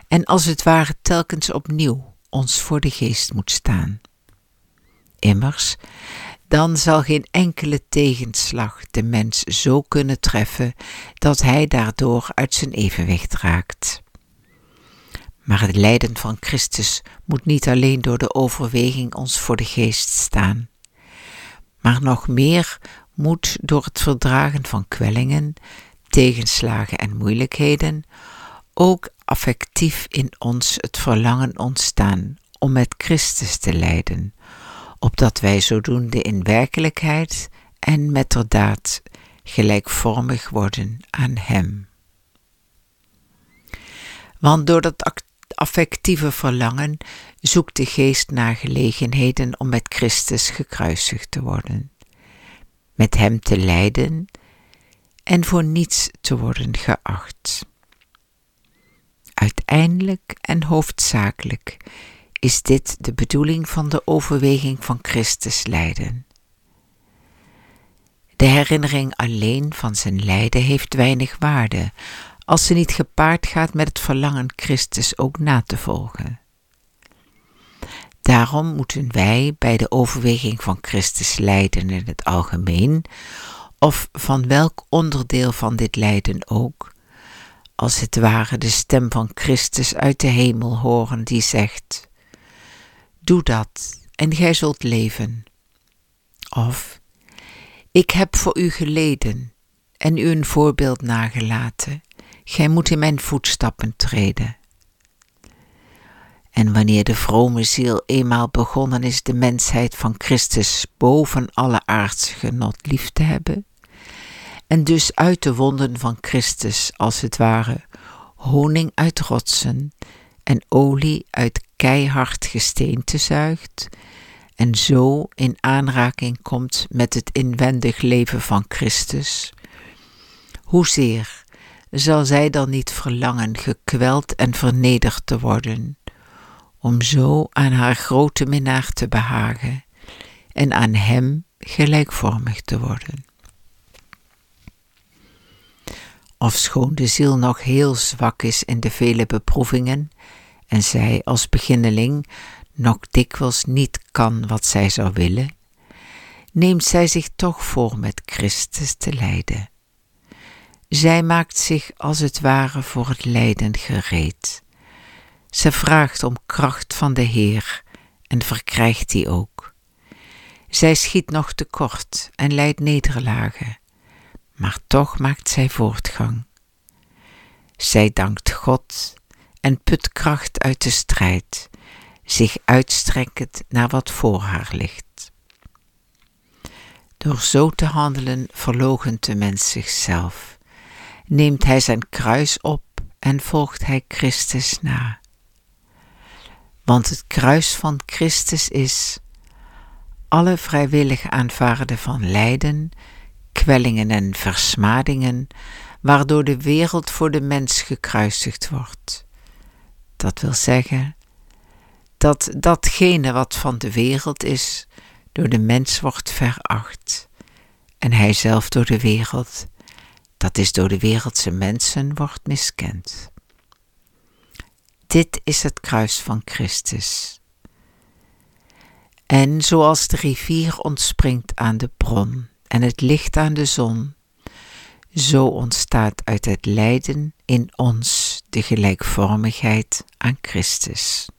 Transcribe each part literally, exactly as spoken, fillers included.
en als het ware telkens opnieuw ons voor de geest moet staan. Immers, dan zal geen enkele tegenslag de mens zo kunnen treffen dat hij daardoor uit zijn evenwicht raakt. Maar het lijden van Christus moet niet alleen door de overweging ons voor de geest staan, maar nog meer moet door het verdragen van kwellingen, tegenslagen en moeilijkheden ook affectief in ons het verlangen ontstaan om met Christus te lijden, opdat wij zodoende in werkelijkheid en metterdaad gelijkvormig worden aan Hem. Want door dat affectieve verlangen zoekt de geest naar gelegenheden om met Christus gekruisigd te worden, met Hem te lijden en voor niets te worden geacht. Uiteindelijk en hoofdzakelijk is dit de bedoeling van de overweging van Christus lijden. De herinnering alleen van zijn lijden heeft weinig waarde, als ze niet gepaard gaat met het verlangen Christus ook na te volgen. Daarom moeten wij bij de overweging van Christus lijden in het algemeen, of van welk onderdeel van dit lijden ook, als het ware de stem van Christus uit de hemel horen die zegt: doe dat en gij zult leven. Of: ik heb voor u geleden en u een voorbeeld nagelaten, gij moet in mijn voetstappen treden. En wanneer de vrome ziel eenmaal begonnen is de mensheid van Christus boven alle aardse genot lief te hebben, en dus uit de wonden van Christus als het ware honing uit rotsen en olie uit keihard gesteente zuigt, en zo in aanraking komt met het inwendig leven van Christus, hoezeer zal zij dan niet verlangen gekweld en vernederd te worden, om zo aan haar grote minnaar te behagen en aan Hem gelijkvormig te worden. Ofschoon de ziel nog heel zwak is in de vele beproevingen en zij als beginneling nog dikwijls niet kan wat zij zou willen, neemt zij zich toch voor met Christus te lijden. Zij maakt zich als het ware voor het lijden gereed. Ze vraagt om kracht van de Heer en verkrijgt die ook. Zij schiet nog tekort en lijdt nederlagen, maar toch maakt zij voortgang. Zij dankt God en put kracht uit de strijd, zich uitstrekkend naar wat voor haar ligt. Door zo te handelen verloochent de mens zichzelf, neemt hij zijn kruis op en volgt hij Christus na. Want het kruis van Christus is alle vrijwillig aanvaarden van lijden, kwellingen en versmadingen, waardoor de wereld voor de mens gekruisigd wordt. Dat wil zeggen, dat datgene wat van de wereld is, door de mens wordt veracht, en hij zelf door de wereld, dat is door de wereldse mensen, wordt miskend. Dit is het kruis van Christus. En zoals de rivier ontspringt aan de bron en het licht aan de zon, zo ontstaat uit het lijden in ons de gelijkvormigheid aan Christus.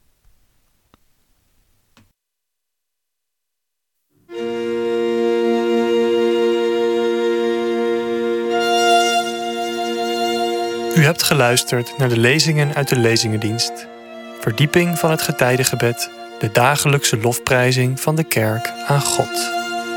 U hebt geluisterd naar de lezingen uit de Lezingendienst. Verdieping van het getijdengebed, de dagelijkse lofprijzing van de kerk aan God.